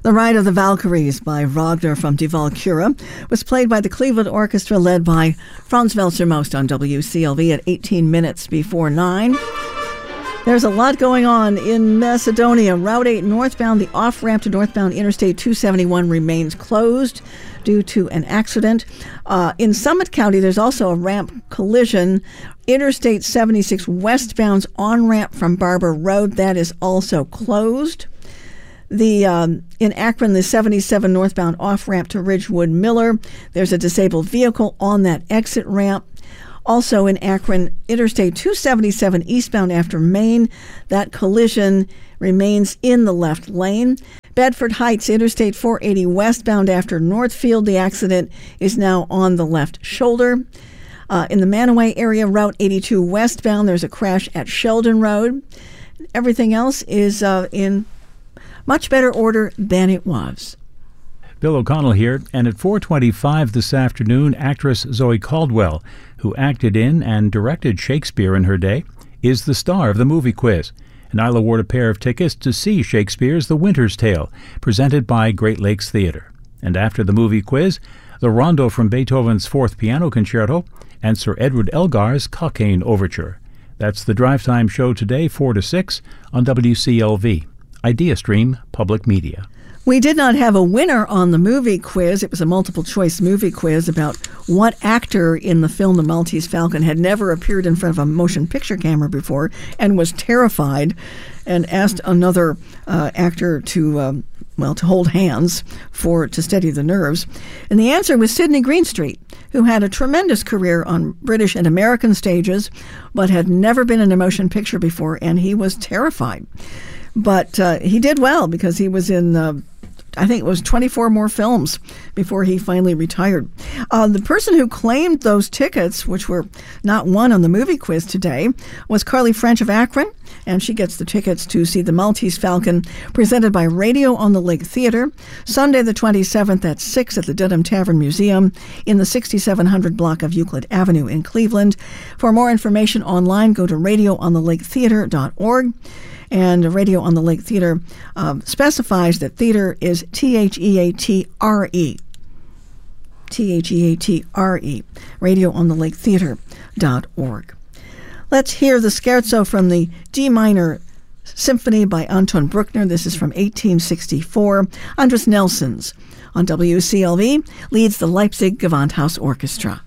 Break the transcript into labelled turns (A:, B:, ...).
A: The Ride of the Valkyries by Wagner from Die Walküre was played by the Cleveland Orchestra led by Franz Welser-Most on WCLV at 18 minutes before 9. There's a lot going on in Macedonia. Route 8 northbound, the off-ramp to northbound Interstate 271 remains closed due to an accident. In Summit County, there's also a ramp collision. Interstate 76 westbound's on-ramp from Barber Road, that is also closed. In Akron, the 77 northbound off-ramp to Ridgewood Miller, there's a disabled vehicle on that exit ramp. Also in Akron, Interstate 277 eastbound after Maine, that collision remains in the left lane. Bedford Heights, Interstate 480 westbound after Northfield, the accident is now on the left shoulder. In the Manaway area, Route 82 westbound, there's a crash at Sheldon Road. Everything else is in much better order than it was.
B: Bill O'Connell here, and at 4:25 this afternoon, actress Zoe Caldwell, who acted in and directed Shakespeare in her day, is the star of the movie quiz. And I'll award a pair of tickets to see Shakespeare's The Winter's Tale, presented by Great Lakes Theatre. And after the movie quiz, the rondo from Beethoven's Fourth Piano Concerto and Sir Edward Elgar's Cockaigne Overture. That's the Drive Time show today, 4 to 6 on WCLV. IdeaStream Public Media.
A: We did not have a winner on the movie quiz. It was a multiple-choice movie quiz about what actor in the film The Maltese Falcon had never appeared in front of a motion picture camera before and was terrified and asked another actor to hold hands to steady the nerves. And the answer was Sidney Greenstreet, who had a tremendous career on British and American stages, but had never been in a motion picture before, and he was terrified. But he did well because he was in, I think it was 24 more films before he finally retired. The person who claimed those tickets, which were not won on the movie quiz today, was Carly French of Akron, and she gets the tickets to see The Maltese Falcon presented by Radio on the Lake Theater, Sunday the 27th at 6 at the Dedham Tavern Museum in the 6700 block of Euclid Avenue in Cleveland. For more information online, go to radioonthelaketheater.org. And Radio on the Lake Theater specifies that theater is Theatre. Theatre. radioonthelaketheater.org. Let's hear the scherzo from the D minor symphony by Anton Bruckner. This is from 1864. Andres Nelsons on WCLV leads the Leipzig Gewandhaus Orchestra.